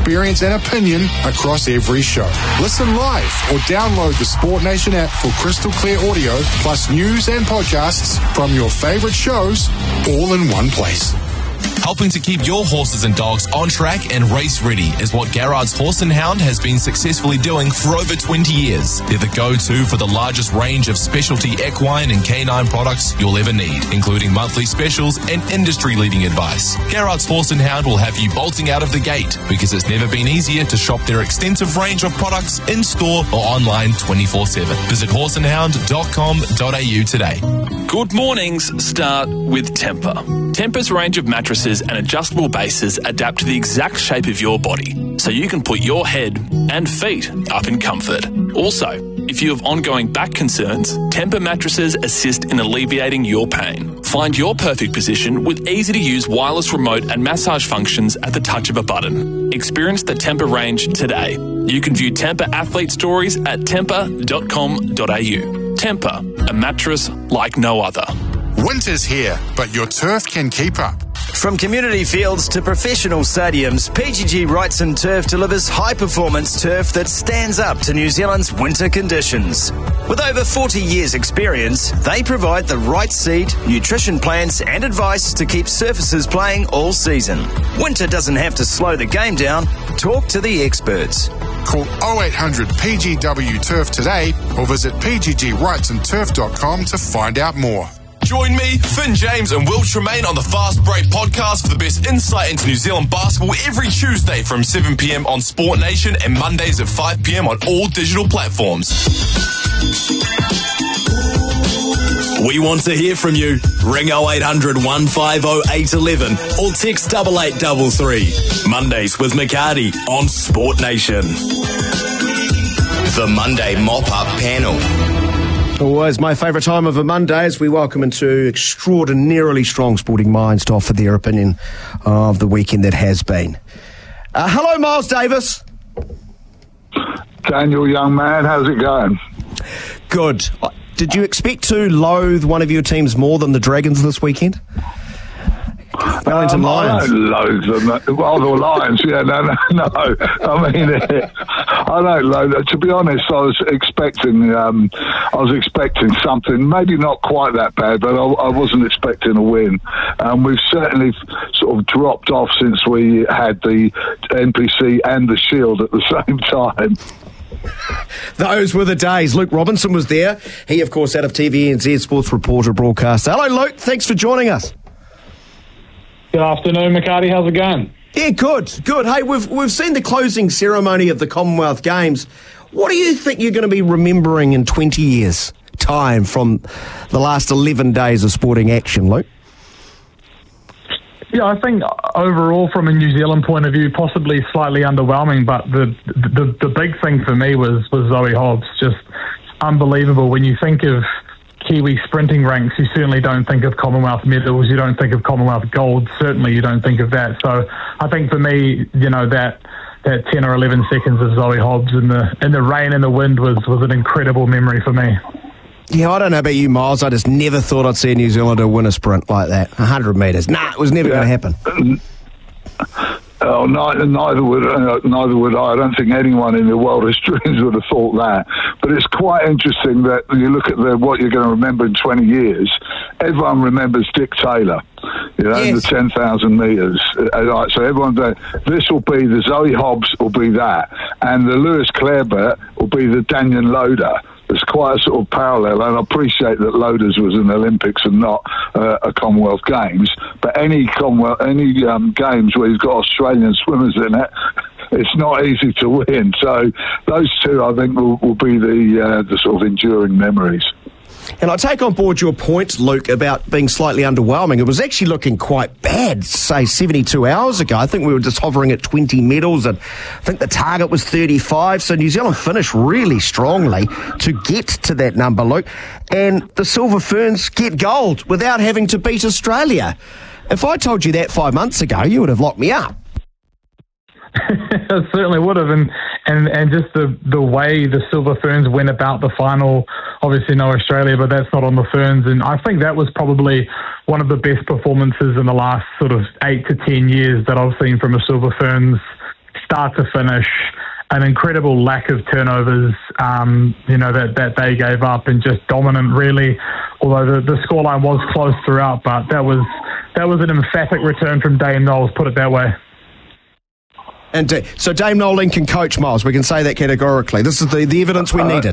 experience and opinion across every show. Listen live or download the Sport Nation app for crystal clear audio, plus news and podcasts from your favourite shows, all in one place. Helping to keep your horses and dogs on track and race ready is what Garrard's Horse and Hound has been successfully doing for over 20 years. They're the go-to for the largest range of specialty equine and canine products you'll ever need, including monthly specials and industry-leading advice. Garrard's Horse and Hound will have you bolting out of the gate because it's never been easier to shop their extensive range of products in-store or online 24/7. Visit horseandhound.com.au today. Good mornings start with Tempur. Tempur's range of mattresses and adjustable bases adapt to the exact shape of your body, so you can put your head and feet up in comfort. Also, if you have ongoing back concerns, Tempur mattresses assist in alleviating your pain. Find your perfect position with easy-to-use wireless remote and massage functions at the touch of a button. Experience the Tempur range today. You can view Tempur athlete stories at tempur.com.au. Tempur, a mattress like no other. Winter's here, but your turf can keep up. From community fields to professional stadiums, PGG Wrightson Turf delivers high-performance turf that stands up to New Zealand's winter conditions. With over 40 years' experience, they provide the right seed, nutrition plans and advice to keep surfaces playing all season. Winter doesn't have to slow the game down. Talk to the experts. Call 0800 PGW Turf today or visit pggwrightsonturf.com to find out more. Join me, Finn James and Will Tremaine on the Fast Break podcast for the best insight into New Zealand basketball every Tuesday from 7 p.m. on Sport Nation and Mondays at 5 p.m. on all digital platforms. We want to hear from you. Ring 0800 150 811 or text 8833. Mondays with McCarty on Sport Nation. The Monday Mop-Up Panel. Always my favourite time of a Monday as we welcome into extraordinarily strong sporting minds to offer their opinion of the weekend that has been. Hello, Miles Davis. Daniel, young man, how's it going? Good. Did you expect to loathe one of your teams more than the Dragons this weekend? Wellington Lions. I don't loathe them. Well, the Lions, yeah, no. I mean, I don't loathe them. To be honest, I was expecting something, maybe not quite that bad, but I wasn't expecting a win. We've certainly sort of dropped off since we had the NPC and the Shield at the same time. Those were the days. Luke Robinson was there. He, of course, out of TVNZ Sports Reporter broadcaster. Hello, Luke. Thanks for joining us. Good afternoon, McCarty. How's it going? Yeah, good. Hey, we've seen the closing ceremony of the Commonwealth Games. What do you think you're going to be remembering in 20 years' time from the last 11 days of sporting action, Luke? Yeah, I think overall, from a New Zealand point of view, possibly slightly underwhelming. But the big thing for me was Zoe Hobbs. Just unbelievable. When you think of Kiwi sprinting ranks, you certainly don't think of Commonwealth medals. You don't think of Commonwealth gold. Certainly, you don't think of that. So, I think for me, that 10 or 11 seconds of Zoe Hobbs in the rain and the wind was an incredible memory for me. Yeah, I don't know about you, Miles. I just never thought I'd see a New Zealander win a sprint like that. 100 metres. Nah, it was never going to happen. Oh, neither would I. I don't think anyone in their wildest dreams would have thought that. But it's quite interesting that you look at what you're going to remember in 20 years. Everyone remembers Dick Taylor, yes. The 10,000 metres. So everyone, this will be the Zoe Hobbs, will be that, and the Lewis Clareburt will be the Daniel Loader. There's quite a sort of parallel, and I appreciate that Loaders was an Olympics and not a Commonwealth Games. But any games where you've got Australian swimmers in it, it's not easy to win. So those two, I think, will be the sort of enduring memories. And I take on board your point, Luke, about being slightly underwhelming. It was actually looking quite bad, say, 72 hours ago. I think we were just hovering at 20 medals, and I think the target was 35. So New Zealand finished really strongly to get to that number, Luke. And the Silver Ferns get gold without having to beat Australia. If I told you that 5 months ago, you would have locked me up. I certainly would have, and just the way the Silver Ferns went about the final, obviously no Australia, but that's not on the Ferns, and I think that was probably one of the best performances in the last sort of 8 to 10 years that I've seen from a Silver Ferns start to finish, an incredible lack of turnovers, that they gave up, and just dominant, really. Although the scoreline was close throughout, but that was an emphatic return from Dame Knowles, put it that way. And so Dame Nolan can coach, Miles. We can say that categorically. This is the evidence we needed.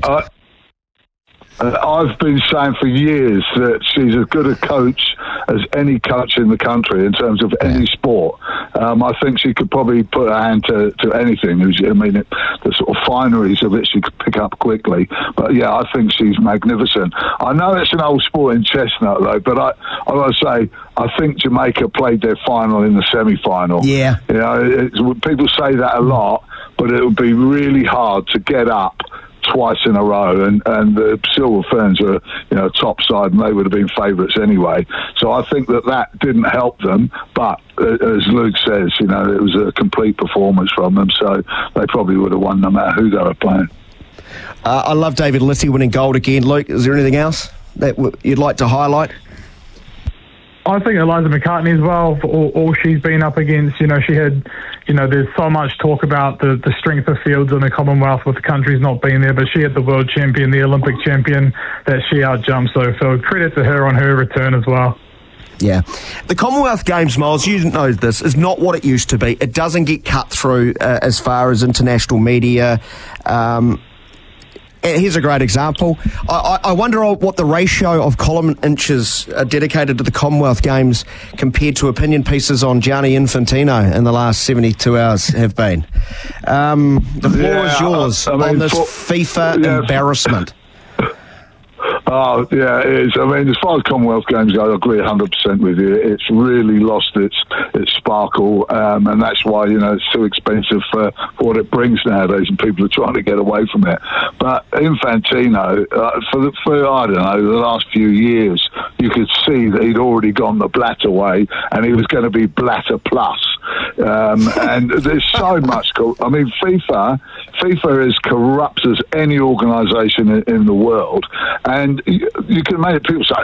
I've been saying for years that she's as good a coach as any coach in the country in terms of any sport. I think she could probably put her hand to anything. The sort of fineries of it she could pick up quickly. But yeah, I think she's magnificent. I know it's an old sport in Chestnut though, but I got to say, I think Jamaica played their final in the semi-final. Yeah, people say that a lot, but it would be really hard to get up twice in a row, and the Silver Ferns are top side, and they would have been favourites anyway. So I think that didn't help them, but as Luke says, it was a complete performance from them, so they probably would have won no matter who they were playing. I love David Litti winning gold again. Luke, is there anything else that you'd like to highlight? I think Eliza McCartney as well, for all she's been up against. She had, there's so much talk about the strength of fields in the Commonwealth with the countries not being there, but she had the world champion, the Olympic champion that she outjumped. So credit to her on her return as well. Yeah. The Commonwealth Games, Miles, you know this, is not what it used to be. It doesn't get cut through as far as international media. Here's a great example. I wonder what the ratio of column inches dedicated to the Commonwealth Games compared to opinion pieces on Gianni Infantino in the last 72 hours have been. The floor is yours on this FIFA embarrassment. Oh, yeah, it is. As far as Commonwealth Games go, I agree 100% with you. It's really lost its sparkle, and that's why, it's too expensive for what it brings nowadays, and people are trying to get away from it. But Infantino, for I don't know, the last few years, you could see that he'd already gone the Blatter way, and he was going to be Blatter plus. And there's so much. FIFA is corrupt as any organisation in the world, and you can make people say,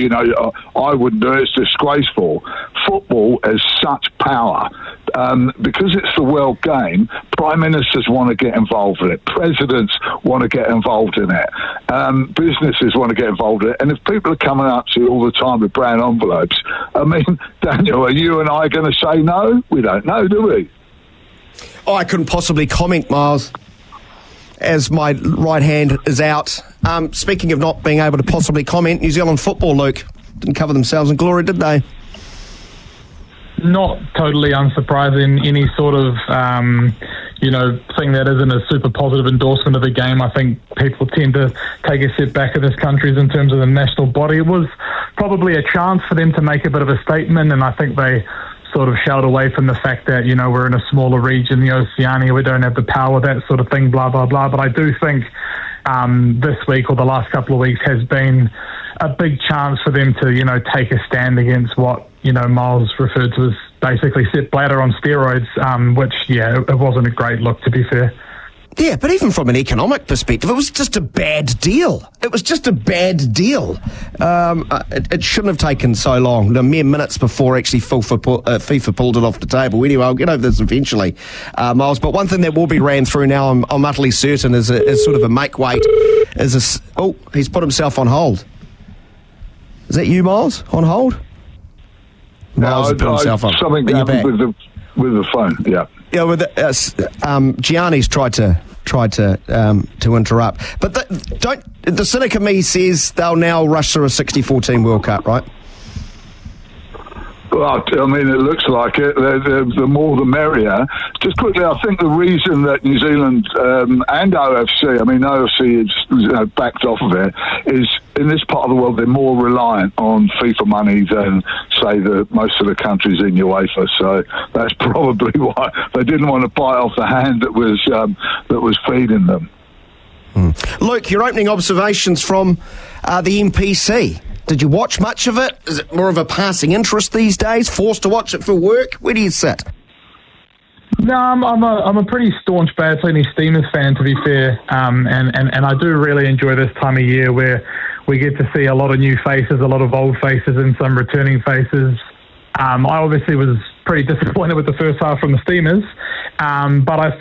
I wouldn't do it, it's disgraceful. Football has such power. Because it's the world game, prime ministers want to get involved in it, presidents want to get involved in it, businesses want to get involved in it, and if people are coming up to you all the time with brown envelopes, Daniel, are you and I going to say no? We don't know, do we? Oh, I couldn't possibly comment, Miles, as my right hand is out. Speaking of not being able to possibly comment, New Zealand football, Luke, didn't cover themselves in glory, did they? Not totally unsurprising. Any sort of, thing that isn't a super positive endorsement of the game. I think people tend to take a step back at this country's in terms of the national body. It was probably a chance for them to make a bit of a statement, and I think they sort of shied away from the fact that, we're in a smaller region, the Oceania, we don't have the power, that sort of thing, blah, blah, blah. But I do think this week or the last couple of weeks has been a big chance for them to, take a stand against what, Miles referred to as basically Sepp Blatter on steroids, which, it wasn't a great look, to be fair. Yeah, but even from an economic perspective, it was just a bad deal. It was just a bad deal. It shouldn't have taken so long, the mere minutes before actually FIFA pulled it off the table. Anyway, I'll get over this eventually, Miles. But one thing that will be ran through now, I'm utterly certain, is sort of a make weight. He's put himself on hold. Is that you, Miles, on hold? Miles has put himself on. Something happened with the phone, yeah. Yeah, Gianni's tried to interrupt, but the cynic of me says they'll now rush through a 64-team World Cup, right? Well, it looks like it. The more the merrier. Just quickly, I think the reason that New Zealand and OFC, OFC is backed off of it, is in this part of the world they're more reliant on FIFA money than, say, most of the countries in UEFA. So that's probably why they didn't want to bite off the hand that was feeding them. Luke, your opening observations from the NPC. Did you watch much of it? Is it more of a passing interest these days? Forced to watch it for work? Where do you sit? No, I'm a pretty staunch Badlands Steamers fan, to be fair, and I do really enjoy this time of year where we get to see a lot of new faces, a lot of old faces, and some returning faces. I obviously was pretty disappointed with the first half from the Steamers. But I